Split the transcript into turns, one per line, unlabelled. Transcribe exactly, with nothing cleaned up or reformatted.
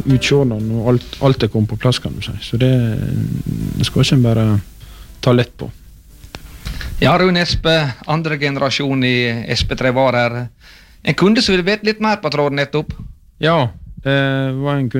utkjørende og alt, alt er kommet på plass, kan du si. Så det, det skal ikke bare ta lett på.
Ja, Rune Espe, andre generasjon i S P tre var her. En kunde som ville vite litt mer på tråden nettopp?
Ja, det var en kunde